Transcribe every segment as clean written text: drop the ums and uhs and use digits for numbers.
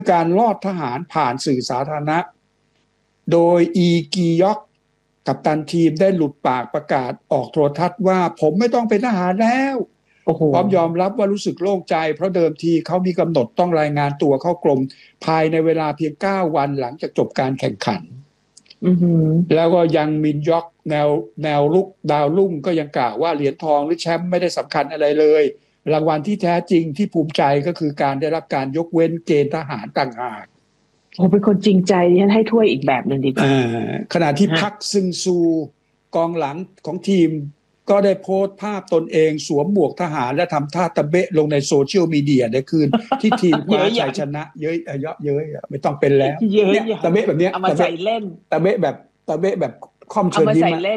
การลอดทหารผ่านสื่อสาธารณะโดยอีกียอกกัปตันทีมได้หลุดปากประกาศออกโทรทัศน์ว่าผมไม่ต้องเป็นทหารแล้วโอ้โหพร้อมยอมรับว่ารู้สึกโล่งใจเพราะเดิมทีเขามีกำหนดต้องรายงานตัวเข้ากรมภายในเวลาเพียง9 วันหลังจากจบการแข่งขันแล้วก็ยังมินยอกแนวลุกดาวรุ่งก็ยังกล่าวว่าเหรียญทองหรือแชมป์ไม่ได้สำคัญอะไรเลยรางวัลที่แท้จริงที่ภูมิใจก็คือการได้รับการยกเว้นเกณฑ์ทหารต่างหากผมเป็นคนจริงใจฉันให้ถ้วยอีกแบบหนึ่งดีกว่าขณะที่พักซึงซูกองหลังของทีมก็ได้โพสต์ภาพตนเองสวมหมวกทหารและทำท่าตะเบะลงในโซเชียลมีเดียในคืนที่ทีมคว้าชัยชนะเยอะไม่ต้องเป็นแล้วเนี่ยตะเบะแบบเนี้ยเอามาใส่เล่นตะเบะแบบค่อมเชิญยิ้มเอามาใส่เล่น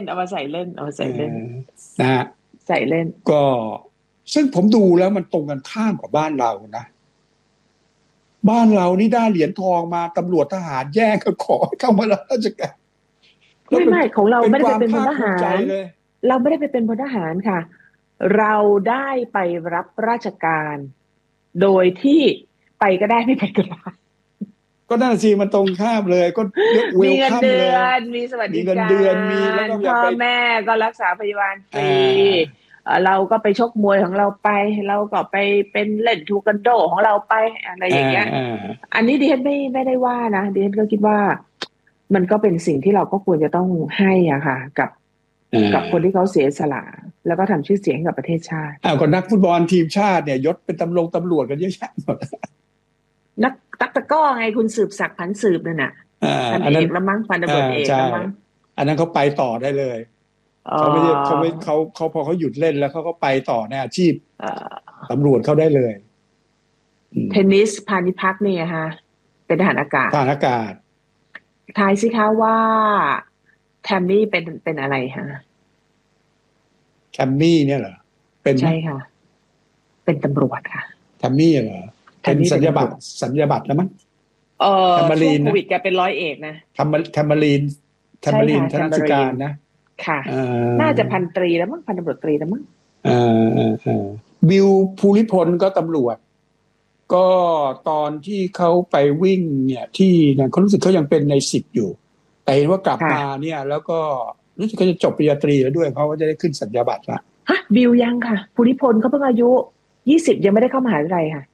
นะฮะใส่เล่นก็ซึ่งผมดูแล้วมันตรงกันข้ามกับบ้านเรานะบ้านเรานี่ได้เหรียญทองมาตำรวจทหารแย่งกันขอเข้ามารับราชการไม่ของเราไม่ได้ไปเป็นพลทหารเลยเราไม่ได้ไปเป็นพลทหารค่ะเราได้ไปรับราชการโดยที่ไปก็ได้ไม่ไปก็ได้ก็น่าสิมันตรงข้ามเลยก็มีเงินเดือนมีสวัสดิการมีแล้วก็พ่อแม่ก็รักษาพยาบาลฟรีเราก็ไปชกมวยของเราไปเราก็ไปเป็นเล่นทูกันโดของเราไปอะไรอย่างเงี้ยอันนี้ดิฉันไม่ได้ว่านะดิฉันก็คิดว่ามันก็เป็นสิ่งที่เราก็ควรจะต้องให้อ่ะค่ะกับคนที่เขาเสียสละแล้วก็ทำชื่อเสียงให้กับประเทศชาติก็นักฟุตบอลทีมชาติเนี่ยยศเป็นตำรวจกันเยอะแยะหมดนักตะก้อไงคุณสืบศักดิ์พันสืบนั่นน่ะพันเอกแล้วมั้งพันตำรวจเอกแล้วมั้งอันนั้นเขาไปต่อได้เลยเขาไม่เขาพอเขาหยุดเล่นแล้วเขาก็ไปต่อในอาชีพตำรวจเขาได้เลยเทนนิสพานิพักเนี่ยฮะเป็นทหารอากาศทายสิคะว่าแทมมี่เป็นอะไรฮะแทมมี่เนี่ยเหรอเป็นใช่ค่ะเป็นตำรวจค่ะแทมมี่เหรอเป็นสัญญาบัตรแล้วมั้งช่วงโควิดแกเป็นร้อยเอกนะแทมมารีนธนสการนะค่ะน่าจะพันตรีแล้วมั้งพันตำรวจตรีแล้วมั้งบิลภูริพลก็ตำรวจก็ตอนที่เขาไปวิ่งเนี่ยที่นั่นเขารู้สึกเขายังเป็นใน10อยู่แต่เห็นว่ากลับมาเนี่ยแล้วก็รู้สึกเขาจะจบปริญญาตรีแล้วด้วยเขาก็จะได้ขึ้นสัญญาบัตรละฮะบิลยังค่ะภูริพลเขาเพิ่งอายุ20ยังไม่ได้เข้ามหาวิทยาลัยค่ะ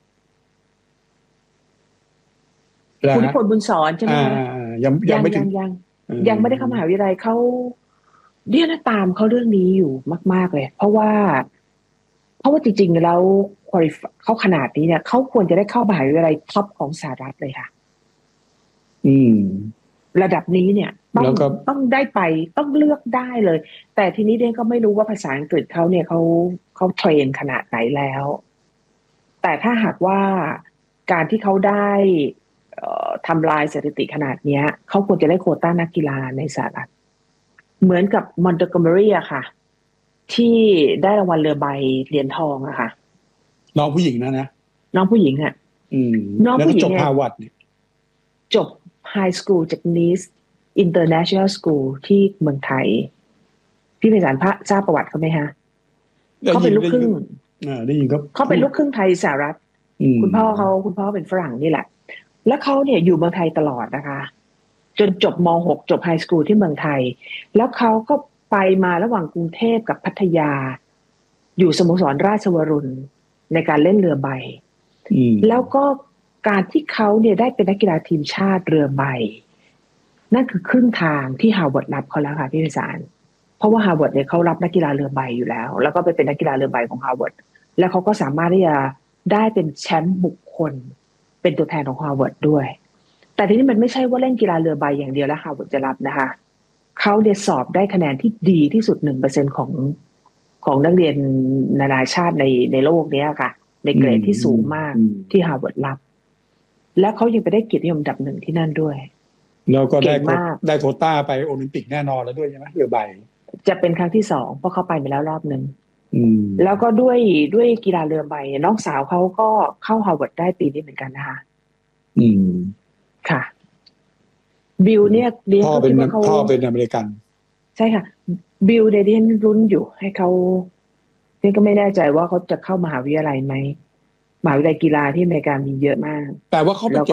ภูริพลบุญสอนใช่ไหมยังไม่ถึงยังไม่ได้เข้ามหาวิทยาลัยเขาเดียนะตามเขาเรื่องนี้อยู่มากๆเลยเพราะว่าจริงๆแล้วเขาขนาดนี้เนี่ยเขาควรจะได้เข้ามหาวิทยาลัยท็อปของสหรัฐเลยค่ะระดับนี้เนี่ยต้องได้ไปต้องเลือกได้เลยแต่ทีนี้เดนก็ไม่รู้ว่าภาษาอังกฤษเขาเนี่ยเขาเทรนขนาดไหนแล้วแต่ถ้าหากว่าการที่เขาได้ทำลายสถิติขนาดนี้เขาควรจะได้โควต้านักกีฬาในสหรัฐเหมือนกับมอนโตโกเมอรี่อะค่ะที่ได้รางวัลเรือใบเหรียญทองอะค่ะน้องผู้หญิงนะน้องผู้หญิงอะน้องผู้หญิงจบฮาร์วาร์ดจบไฮสคูลจากนีสอินเตอร์เนชั่นแนลสคูลที่เมืองไทยพี่เป็นสารพระทราบประวัติเขาไหมฮะเขาเป็นลูกครึ่งได้ยินครับเขาเป็นลูกครึ่งไทยสหรัฐคุณพ่อเป็นฝรั่งนี่แหละแล้วเขาเนี่ยอยู่เมืองไทยตลอดนะคะจนจบม.6 จบไฮสคูลที่เมืองไทยแล้วเขาก็ไปมาระหว่างกรุงเทพกับพัทยาอยู่สโมสรราชวรุณในการเล่นเรือใบแล้วก็การที่เขาเนี่ยได้เป็นนักกีฬาทีมชาติเรือใบนั่นคือครึ่งทางที่ฮาร์วาร์ดรับเขาแล้วค่ะพี่วิสารเพราะว่าฮาร์วาร์ดเนี่ยเขารับนักกีฬาเรือใบอยู่แล้วแล้วก็ไปเป็นนักกีฬาเรือใบของฮาร์วาร์ดแล้วเขาก็สามารถที่จะได้เป็นแชมป์บุคคลเป็นตัวแทนของฮาร์วาร์ดด้วยแต่ทีนี้มันไม่ใช่ว่าเล่นกีฬาเรือใบอย่างเดียวแล้วฮาร์วาร์ดจะรับนะคะเขาเนี่ยสอบได้คะแนนที่ดีที่สุด 1% ของนักเรียนนานาชาติในโลกนี้ค่ะในเกรดที่สูงมากที่ฮาร์วาร์ดรับและเขายังไปได้เกียรตินิยมอันดับ 1ที่นั่นด้วยแล้วก็ได้โควต้าไปโอลิมปิกแน่นอนแล้วด้วยใช่ไหมเรือใบจะเป็นครั้งที่2เพราะเขาไปมาแล้วรอบนึงแล้วก็ด้วยกีฬาเรือใบน้องสาวเขาก็เข้าฮาร์วาร์ดได้ปีนี้เหมือนกันนะคะค่ะบิลเนี่ยพ่อเป็นอเมริกันใช่ค่ะบิลเดียนรุ้นอยู่ให้เขานี่ก็ไม่แน่ใจว่าเขาจะเข้ามหาวิทยาลัยไหมมหาวิทยาลัยกีฬาที่อเมริกามีเยอะมากแต่ว่าเขาไปเก็บ